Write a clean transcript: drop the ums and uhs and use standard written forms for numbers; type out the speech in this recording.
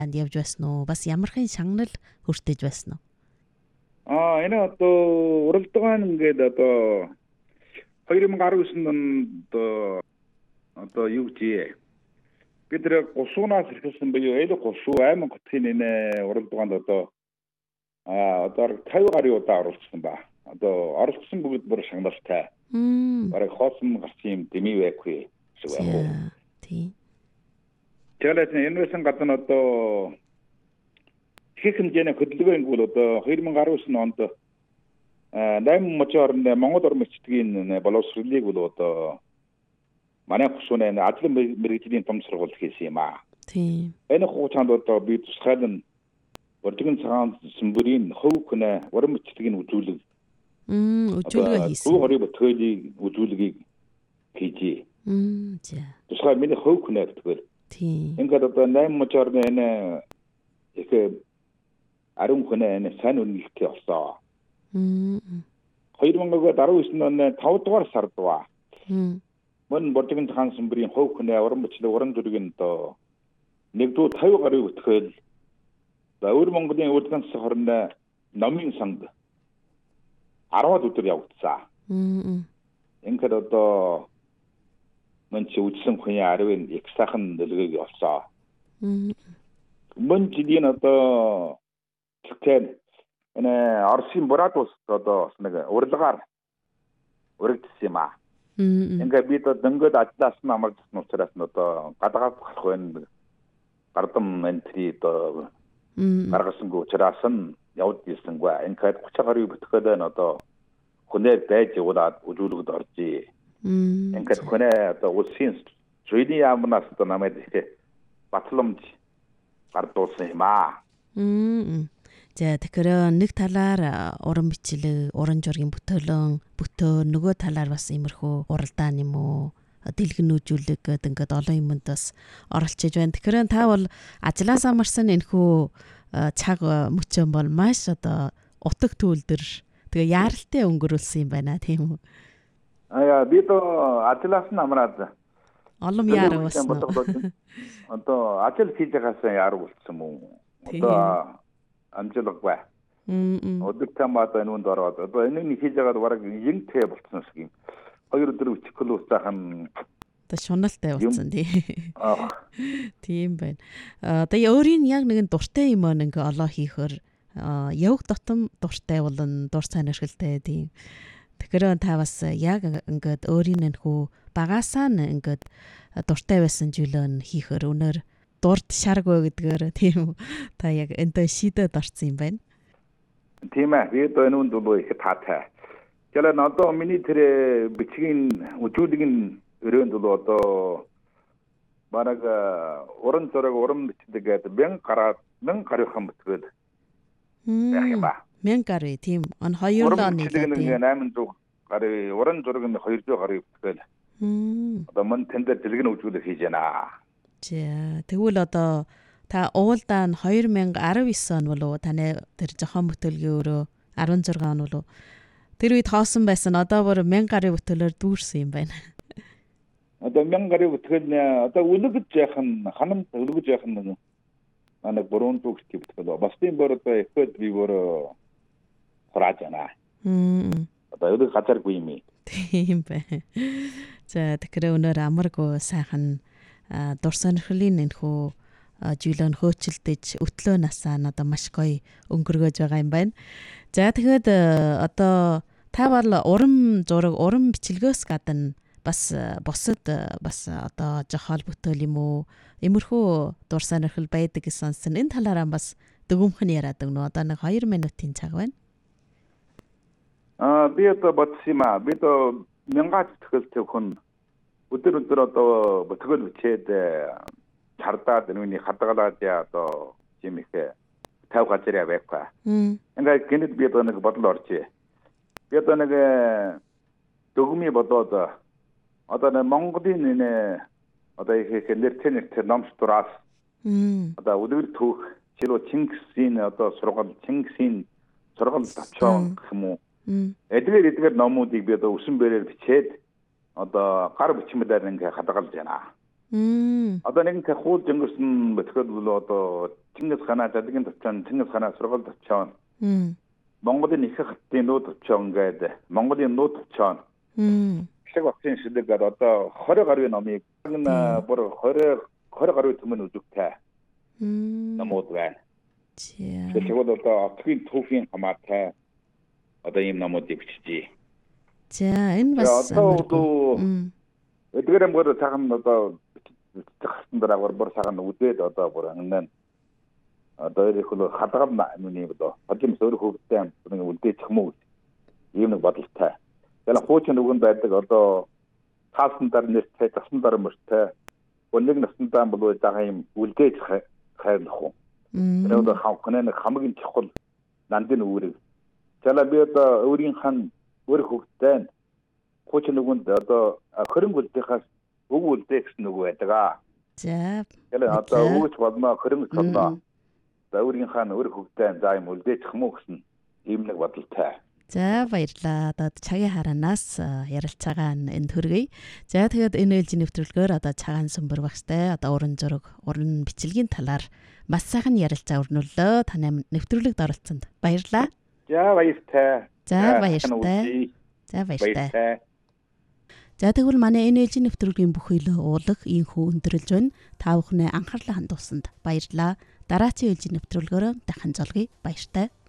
явж байсан уу? Бас ямархын шагнал хүртэж байсан уу? Энэ одоо уралдаан ингээд одоо 2019 онд одоо юу гэж бид нэр гусуунаас ирсэн буюу эл гусуу аймаг хотын энэ уралдаанд одоо 50 гаруй удаа оролцсон ба. Одоо оролцсон бүгд бүр шагналтай. Бараг хоосон гарсан юм дэмий байхгүй гэсэн. Тийм. Тэгээд энэ гадна одоо их хэмжээний хөдөлгөөний бол одоо 2019 онд 8 мужаар Монгол орн эцэдгийн боловсролыг бол одоо манай гусууны ажлын мэргэжлийн том сургууль хийсэн юм аа. Тийм. Энэ хугацаанд одоо би тусгайлан урдгийн цагаан сүмбэрийн хөв хүнэ уран эцэдгийн үзүүлэг хийсэн. Дүү хорийн бүтээлийг үзүүлгийг хийжээ. За. Тусгай миний хөв хүнэ гэдэг. Тийм. Ингээд одоо 8 мужаар энэ их ариун хүнэ энэ сайн үнэлтээ олсоо. 2019 оны 5 дугаар сард ба. Мөн Бордгийн цагаан сүмбэрийн хөв хүнэ уран бүчлэг уран зургийн одоо 150 гаруй бүтгэл Өвөр Монголын урдган засаг хорны номын санд 10 өдөр явагдсан. Ингээд одоо мөн чи үдсэн хүний аривын их сайхан дэлгээг олсоо. Мөн жилийн одоо тэгэхээр энэ Оросын Бурадус одоо нэг урилгаар урагдсан юм аа. Ингээд бид дөнгөд ажиллаас нь амарчсан учраас одоо гадаад болох байх гардам энтри одоо гаргасангүй учраас нь явд ирсэнгүй. Ингээд 30 гаруй бүтгэл нь одоо хүнээр байж яваад үзүүлэгд оржээ. Ингээд хүнээ одоо улсын зүйний яамнаас одоо намайг батламж гардуулсан юм аа. За тэгэхээр нэг талаар уран бичлэг, уран зургийн бүтөөлөн нөгөө талаар бас иймэрхүү уралдаан юм уу? Дэлгэнүүжүүлэг гэдэг ингээд олон юмд бас оролцож байна. Тэгэхээр та бол ажлаасаа марсан энэхүү цаг мөчөн бол маш одоо утга төлдөр тэгээ яаралтай өнгөрүүлсэн юм байна тийм үү? Би то ажлаас нь амраад олон яар болсон. Одоо ажил хийж байгаасаа яар болцсон мөн. Одоо амжилтгүй. Өдөртөө маад энэ үнд ороод одоо энийг хийж байгаад бараг янтэй болцсон шиг юм. 2-4 цикл уусаахан та шуналтай болсон тийм байна. Одоо өөрийн яг нэгэн дуртай юм ингээ олоо хийхэр явх дотом дуртай болон дур сайн ашигтай тийм. Тэгэхээр та бас яг ингээд өөрийн нөхөө багасаа ингээд дуртай байсан зүйлөө хийхэр өнөр дурд шаргөө гэдгээр тийм та яг энэ шийдэд орсон юм байна. Тийм ээ. Би энэ үнд бол их таатай. Гэвч одоо миний тэр бичгийн үзүүлгийн өрөөнд бол одоо бараг уран зураг уран бичлэг гэдэг 1000 гаруйхан бүтгэл байх юм ба. 1000 гаруй тийм. Он 2 оны тийм 800 гаруй уран зураг нь 200 гаруй бүтгэл. Одоо мөн тэндэр дэлгэн үзүүлэг хийж байна. За тэгвэл одоо та уулдаа нь 2019 он болов таны тэр зохион бүтээлгийн өрөө 16 он болов тэр үед хоосон байсан одоо бүр 1000 гаруй бүтээлээр дүүрсэн юм байна. Одоо 1000 гаруй бүтгэл одоо үлгэж яах нь ханамт үлгэж яах нь манай бүрэн төгсгий бүтгэл бас тийм бүр одоо ихэд би бүр хурааж байна. Одоо үлгэж газаргүй юм. Тийм байна. За тэгэхээр өнөр амаргүй сайхан дур сонирхлын энэхүү жилэн хөөцөлдөж өтлөө насаа одоо маш гоё өнгөргөж байгаа юм байна. За тэгэхэд одоо та бол уран зураг, уран бичлэгээс гадна бас бусад бас одоо жохол бүтээл юм уу? Иймэрхүү дур сонирхол байдаг гэсэн сонсон. Энэ талаараа бас дүгүмхэн яриад өгнө. Одоо нэг 2 минутын цаг байна. Би одоо бодсон юм аа. Би одоо 1000 бүтгэл төвхөн өдөр одоо бүтгэл бичээд чардаад нүуний хадгалаад одоо юм их 50 газар байхгүй. Ингээд гинэд би одоо нэг бодол оржээ. Би одоо нэг дөгмий бодоод одоо нэг Монголын энэ одоо их нэртэр номсдураас одоо өдөр түүх чило Чингисийн одоо сургал Чингисийн сургал тавчаа гэх юм уу. Эдгээр номуудыг би одоо өсөн бэрээр бичээд одоо гар бичмээр ингээ хадгалж байна. Одоо нэг хуулж өнгөрсөн бүтгэл бол одоо Чингис хааны задгийн төвчөн, Чингис хааны сургууль төвчөн. Монголын их хаттын нүүд төвчөн гэдэг. Монголын нүүд төвчөн. Шиг багцын шилдэг одоо 20 гаруй номыг бүр 20 гаруй төмөн үзэгтэй. Намууд байна. Тэгэхээр одоо отгийн төвхийн хамаатай одоо ийм номуудыг биччихье. За энэ бас эдгээр амгаар цагаан одоо бичсэн дараагаар бүр цагаан үдээд одоо бүр энэ одоо их л хадгам нүний одоо хадгам өөр хөвгтэй нэг үлдээчих юм уу ийм нэг бодолтой. Тэгэхээр хуучин үгэнд байдаг одоо таасан дар нэртэй тасан дар мөртэй өнөг насандаа болоо байгаа юм үлдээж хайрлах уу. Тэр одоо хавхнаа нэг хамгийн чухал нандин үүрэг. Жала би одоо өөрийн хан өөр хөвгтэй хуучин үгэнд одоо хөрөнгө үлдэхээс үг үлдээх гэсэн үг байдаг. За. Тэгэхээр одоо үгч болмоо хөрөнгө болмоо өөрийн хан өөр хөвгтэй за юм үлдээчих юм уу гэсэн ийм нэг бодолтой. За баярлалаа. Одоо цагийн хараанаас ярилцаагаа энд хүргэе. За тэгээд энэ ээлжийн нэвтрүүлгээр одоо цагаан сүмбэр багстай одоо уран зураг, уран бичлэгийн талаар маш сайхан ярилцаа өрнүүллөө. Таны нэвтрүүлэгт оролцсонд баярлалаа. За баяртай. За баяртай. За баяртай. За тэгвэл манай энэ ээлжийн нэвтрүүлгийн бүхий л уулаг ийхүү өндөрлж байна. Та бүхний анхаарлаа хандуулсанд баярлалаа. Дараагийн ээлжийн нэвтрүүлгээр дахин золгоё. Баяртай.